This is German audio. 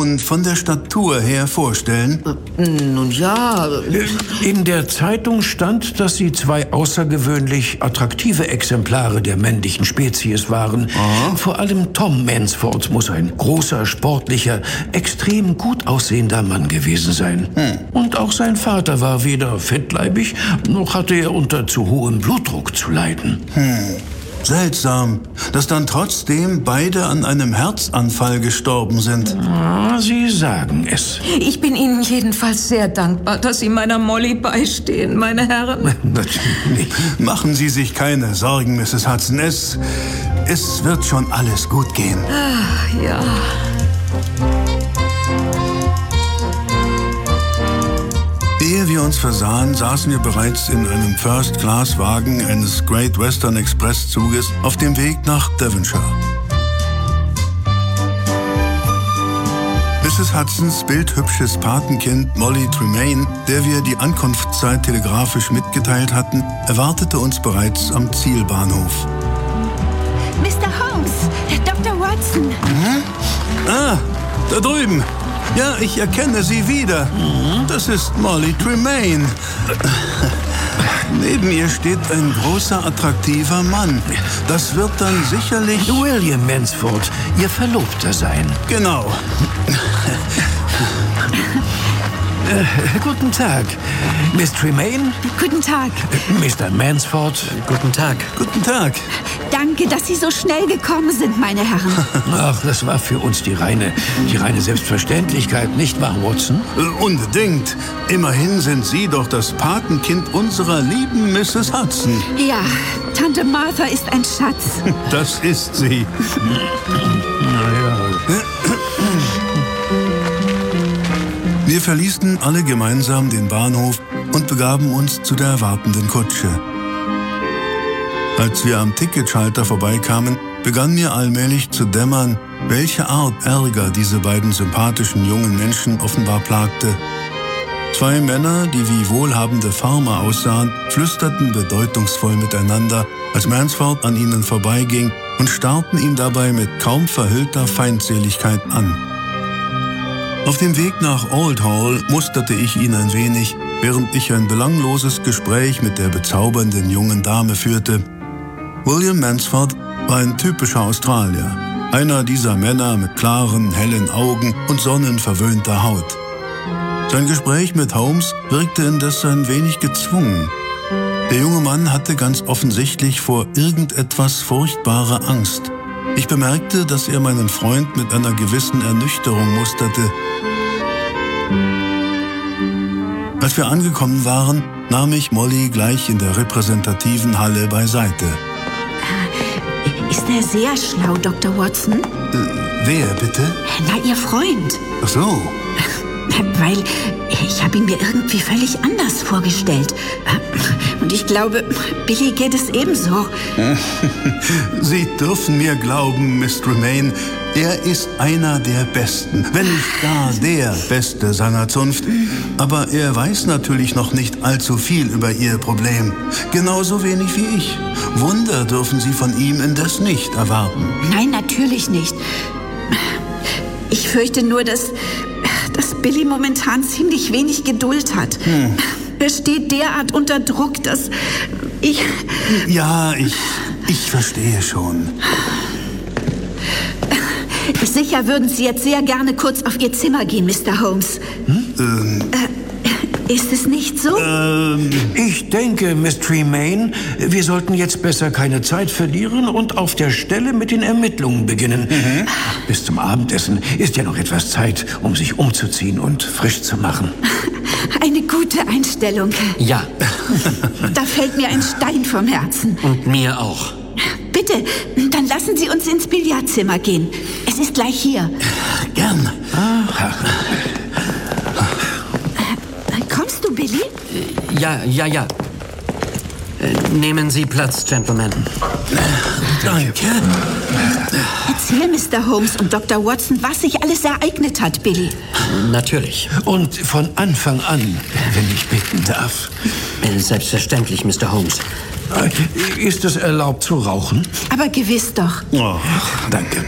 nun von der Statur her vorstellen? Nun ja. In der Zeitung stand, dass Sie 2 außergewöhnlich attraktive Exemplare der männlichen Spezies waren. Vor allem Tom Mansford muss ein großer, sportlicher, extrem gut aussehender Mann gewesen sein. Und auch sein Vater war weder fettleibig, noch hatte er unter zu hohem Blutdruck zu leiden. Seltsam, dass dann trotzdem beide an einem Herzanfall gestorben sind. Sie sagen es. Ich bin Ihnen jedenfalls sehr dankbar, dass Sie meiner Molly beistehen, meine Herren. Machen Sie sich keine Sorgen, Mrs. Hudson. Es wird schon alles gut gehen. Ach, ja. Ehe wir uns versahen, saßen wir bereits in einem First-Class-Wagen eines Great Western Express-Zuges auf dem Weg nach Devonshire. Mrs. Hudsons bildhübsches Patenkind Molly Tremaine, der wir die Ankunftszeit telegrafisch mitgeteilt hatten, erwartete uns bereits am Zielbahnhof. Mr. Holmes, Dr. Watson. Ah, da drüben. Ja, ich erkenne Sie wieder. Das ist Molly Tremaine. Neben ihr steht ein großer, attraktiver Mann. Das wird dann sicherlich... William Mansford, Ihr Verlobter sein. Genau. Guten Tag. Miss Tremaine? Guten Tag. Mr. Mansford? Guten Tag. Guten Tag. Danke, dass Sie so schnell gekommen sind, meine Herren. Ach, das war für uns die reine Selbstverständlichkeit, nicht wahr, Watson? Unbedingt. Immerhin sind Sie doch das Patenkind unserer lieben Mrs. Hudson. Ja, Tante Martha ist ein Schatz. Das ist sie. Wir verließen alle gemeinsam den Bahnhof und begaben uns zu der erwartenden Kutsche. Als wir am Ticketschalter vorbeikamen, begann mir allmählich zu dämmern, welche Art Ärger diese beiden sympathischen jungen Menschen offenbar plagte. 2 Männer, die wie wohlhabende Farmer aussahen, flüsterten bedeutungsvoll miteinander, als Mansford an ihnen vorbeiging, und starrten ihn dabei mit kaum verhüllter Feindseligkeit an. Auf dem Weg nach Old Hall musterte ich ihn ein wenig, während ich ein belangloses Gespräch mit der bezaubernden jungen Dame führte. William Mansford war ein typischer Australier, einer dieser Männer mit klaren, hellen Augen und sonnenverwöhnter Haut. Sein Gespräch mit Holmes wirkte indes ein wenig gezwungen. Der junge Mann hatte ganz offensichtlich vor irgendetwas furchtbarer Angst. Ich bemerkte, dass er meinen Freund mit einer gewissen Ernüchterung musterte. Als wir angekommen waren, nahm ich Molly gleich in der repräsentativen Halle beiseite. Ist er sehr schlau, Dr. Watson? Wer, bitte? Na, Ihr Freund. Ach so. Weil ich habe ihn mir irgendwie völlig anders vorgestellt. Und ich glaube, Billy geht es ebenso. Sie dürfen mir glauben, Miss Tremaine, er ist einer der Besten, wenn nicht gar der Beste seiner Zunft. Aber er weiß natürlich noch nicht allzu viel über Ihr Problem. Genauso wenig wie ich. Wunder dürfen Sie von ihm indes nicht erwarten. Nein, natürlich nicht. Ich fürchte nur, dass Billy momentan ziemlich wenig Geduld hat. Er steht derart unter Druck, dass ich... Ja, ich verstehe schon. Sicher würden Sie jetzt sehr gerne kurz auf Ihr Zimmer gehen, Mr. Holmes. Ist es nicht so? Ich denke, Miss Tremaine, wir sollten jetzt besser keine Zeit verlieren und auf der Stelle mit den Ermittlungen beginnen. Bis zum Abendessen ist ja noch etwas Zeit, um sich umzuziehen und frisch zu machen. Eine gute Einstellung. Ja, Da fällt mir ein Stein vom Herzen. und mir auch. Bitte, dann lassen Sie uns ins Billardzimmer gehen. Es ist gleich hier. Gern. Kommst du, Billy? Ja. Nehmen Sie Platz, Gentlemen. Danke. Erzähl Mr. Holmes und Dr. Watson, was sich alles ereignet hat, Billy. Natürlich. Und von Anfang an, wenn ich bitten darf. Selbstverständlich, Mr. Holmes. Ist es erlaubt zu rauchen? Aber gewiss doch. Oh. Danke.